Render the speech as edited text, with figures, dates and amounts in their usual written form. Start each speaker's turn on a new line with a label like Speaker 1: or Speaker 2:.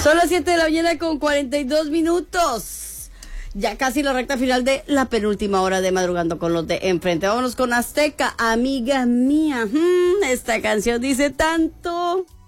Speaker 1: Son las 7 de la mañana con 42 minutos. Ya casi la recta final de la penúltima hora de Madrugando con los de enfrente. Vámonos con Azteca, amiga mía. Esta canción dice tanto.